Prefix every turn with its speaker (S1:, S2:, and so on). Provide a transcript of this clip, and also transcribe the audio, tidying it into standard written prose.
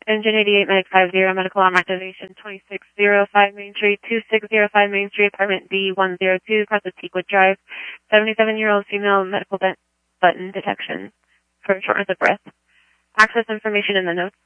S1: Engine 88 Medic 50, medical arm activation 2605 Main Street, 2605 Main Street, apartment B102, across the Teakwood Drive. 77-year-old female, medical button detection for shortness of breath. Access information in the notes.